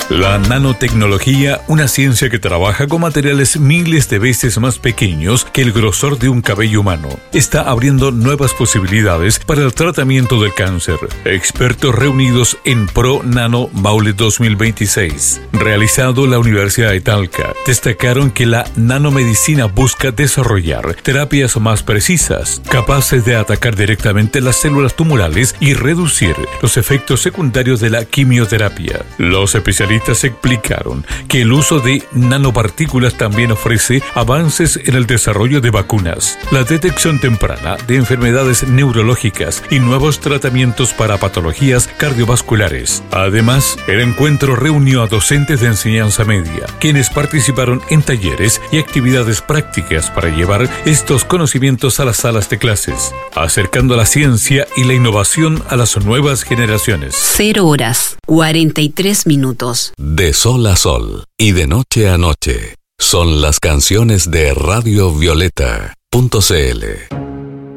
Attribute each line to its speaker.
Speaker 1: La nanotecnología, una ciencia que trabaja con materiales miles de veces más pequeños que el grosor de un cabello humano, está abriendo nuevas posibilidades para el tratamiento del cáncer. Expertos reunidos en Pro Nano Maule 2026, realizado en la Universidad de Talca, destacaron que la nanomedicina busca desarrollar terapias más precisas, capaces de atacar directamente las células tumorales y reducir los efectos secundarios de la quimioterapia. Los especialistas explicaron que el uso de nanopartículas también ofrece avances en el desarrollo de vacunas, la detección temprana de enfermedades neurológicas y nuevos tratamientos para patologías cardiovasculares. Además, el encuentro reunió a docentes de enseñanza media, quienes participaron en talleres y actividades prácticas para llevar estos conocimientos a las salas de clases, acercando la ciencia y la innovación a las nuevas generaciones.
Speaker 2: 0 horas, 43 minutos.
Speaker 3: De sol a sol y de noche a noche son las canciones de RadioVioleta.cl.